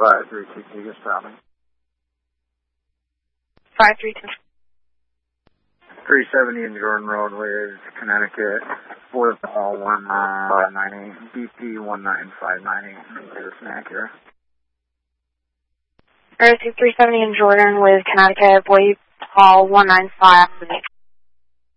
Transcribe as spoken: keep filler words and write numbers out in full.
five three two two is stopping. five three two. three seventy in Jordan Road with Connecticut, four call one nine five nine eight, B P one nine five nine eight, is this accurate? Air three seventy in Jordan with Connecticut, Boy Paul one nine five nine eight.